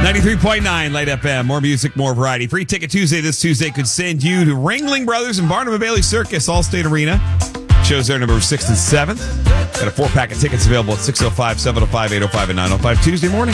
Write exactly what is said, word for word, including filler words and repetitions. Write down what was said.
ninety-three point nine Light F M. More music, more variety. Free Ticket Tuesday this Tuesday could send you to Ringling Brothers and Barnum and Bailey Circus, Allstate Arena. Shows there November sixth and seventh. Got a four-pack of tickets available at six oh five, seven oh five, eight oh five, and nine oh five Tuesday morning.